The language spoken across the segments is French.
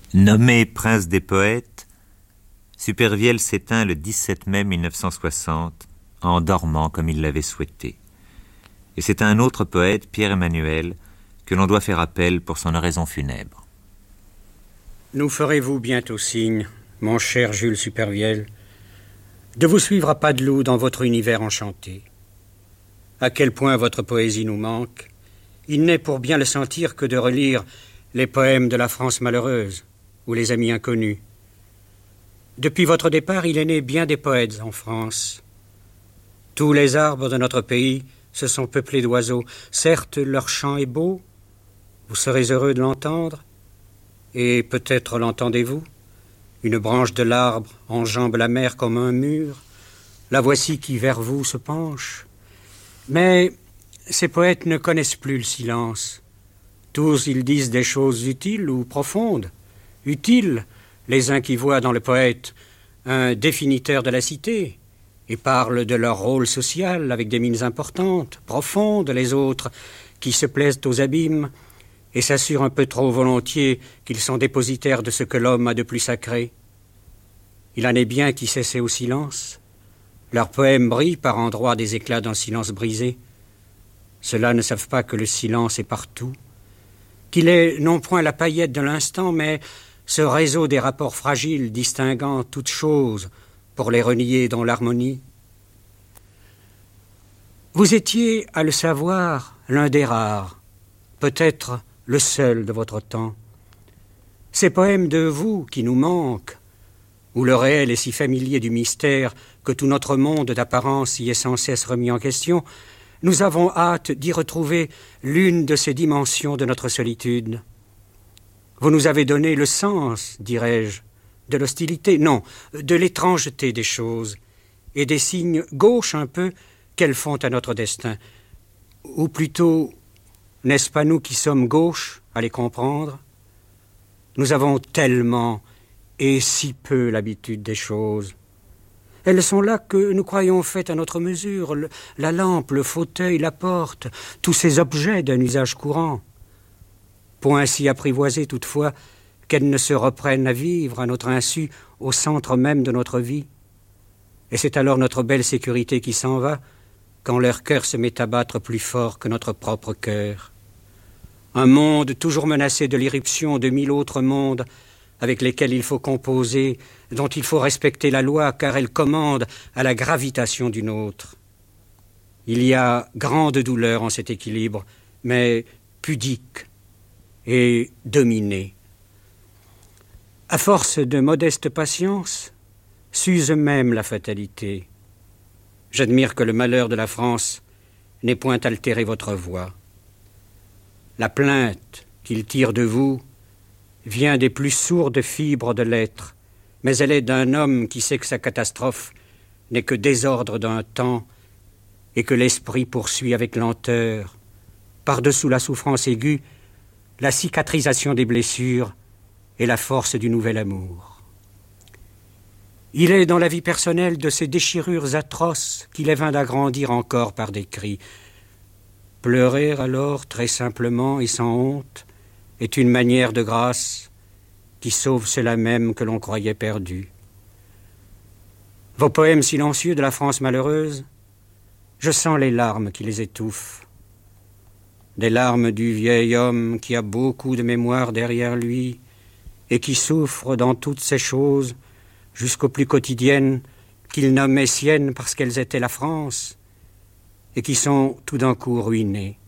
Nommé prince des poètes, Supervielle s'éteint le 17 mai 1960 en dormant comme il l'avait souhaité. Et c'est à un autre poète, Pierre-Emmanuel, que l'on doit faire appel pour son oraison funèbre. Nous ferez-vous bientôt signe, mon cher Jules Supervielle, de vous suivre à pas de loup dans votre univers enchanté. À quel point votre poésie nous manque, il n'est pour bien le sentir que de relire les poèmes de la France malheureuse ou les amis inconnus. Depuis votre départ, il est né bien des poètes en France. Tous les arbres de notre pays se sont peuplés d'oiseaux. Certes, leur chant est beau, vous serez heureux de l'entendre, et peut-être l'entendez-vous. Une branche de l'arbre enjambe la mer comme un mur. La voici qui vers vous se penche. Mais ces poètes ne connaissent plus le silence. Tous ils disent des choses utiles ou profondes. Utiles, les uns qui voient dans le poète un définiteur de la cité et parlent de leur rôle social avec des mines importantes, profondes, les autres qui se plaisent aux abîmes et s'assurent un peu trop volontiers qu'ils sont dépositaires de ce que l'homme a de plus sacré. Il en est bien qui cessaient au silence. Leurs poèmes brillent par endroits des éclats d'un silence brisé. Ceux-là ne savent pas que le silence est partout, qu'il est non point la paillette de l'instant, mais ce réseau des rapports fragiles distinguant toutes choses pour les renier dans l'harmonie. Vous étiez, à le savoir, l'un des rares, peut-être le seul de votre temps. Ces poèmes de vous qui nous manquent, où le réel est si familier du mystère que tout notre monde d'apparence y est sans cesse remis en question, nous avons hâte d'y retrouver l'une de ces dimensions de notre solitude. Vous nous avez donné le sens, dirais-je, de l'hostilité, non, de l'étrangeté des choses, et des signes gauches un peu qu'elles font à notre destin. Ou plutôt, n'est-ce pas nous qui sommes gauches à les comprendre? Nous avons tellement et si peu l'habitude des choses. Elles sont là que nous croyons faites à notre mesure, la lampe, le fauteuil, la porte, tous ces objets d'un usage courant. Point si apprivoisés toutefois qu'elles ne se reprennent à vivre à notre insu au centre même de notre vie. Et c'est alors notre belle sécurité qui s'en va, quand leur cœur se met à battre plus fort que notre propre cœur. Un monde toujours menacé de l'irruption de 1000 autres mondes avec lesquels il faut composer, dont il faut respecter la loi, car elle commande à la gravitation d'une autre. Il y a grande douleur en cet équilibre, mais pudique et dominé. À force de modeste patience, s'use même la fatalité. J'admire que le malheur de la France n'ait point altéré votre voix. La plainte qu'il tire de vous vient des plus sourdes fibres de l'être, mais elle est d'un homme qui sait que sa catastrophe n'est que désordre d'un temps et que l'esprit poursuit avec lenteur, par-dessous la souffrance aiguë, la cicatrisation des blessures et la force du nouvel amour. Il est dans la vie personnelle de ces déchirures atroces qu'il est vain d'agrandir encore par des cris. Pleurer alors, très simplement et sans honte, est une manière de grâce qui sauve cela même que l'on croyait perdu. Vos poèmes silencieux de la France malheureuse, je sens les larmes qui les étouffent. Des larmes du vieil homme qui a beaucoup de mémoire derrière lui et qui souffre dans toutes ces choses jusqu'aux plus quotidiennes qu'il nommait siennes parce qu'elles étaient la France et qui sont tout d'un coup ruinées.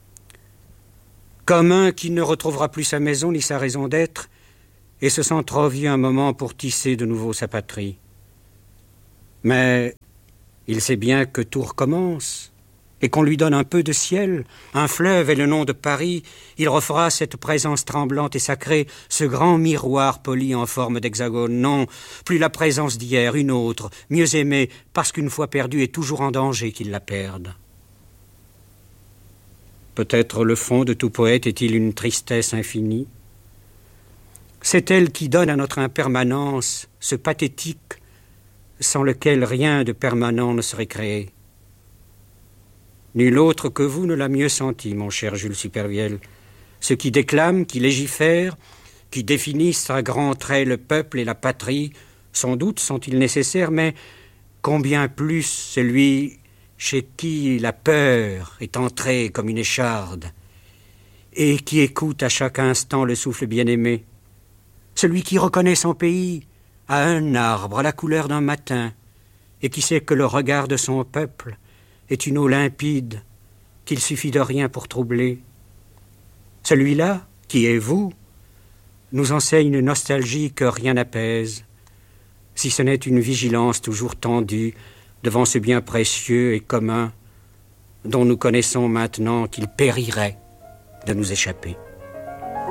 Comme un qui ne retrouvera plus sa maison ni sa raison d'être et se sent trop vieux un moment pour tisser de nouveau sa patrie. Mais il sait bien que tout recommence et qu'on lui donne un peu de ciel, un fleuve et le nom de Paris, il refera cette présence tremblante et sacrée, ce grand miroir poli en forme d'hexagone. Non, plus la présence d'hier, une autre, mieux aimée, parce qu'une fois perdue est toujours en danger qu'il la perde. Peut-être le fond de tout poète est-il une tristesse infinie. C'est elle qui donne à notre impermanence ce pathétique sans lequel rien de permanent ne serait créé. Nul autre que vous ne l'a mieux senti, mon cher Jules Supervielle. Ce qui déclame, qui légifère, qui définissent à grands traits le peuple et la patrie, sans doute sont-ils nécessaires, mais combien plus celui chez qui la peur est entrée comme une écharde et qui écoute à chaque instant le souffle bien-aimé, celui qui reconnaît son pays à un arbre, à la couleur d'un matin, et qui sait que le regard de son peuple est une eau limpide qu'il suffit de rien pour troubler. Celui-là, qui est vous, nous enseigne une nostalgie que rien n'apaise, si ce n'est une vigilance toujours tendue devant ce bien précieux et commun dont nous connaissons maintenant qu'il périrait de nous échapper.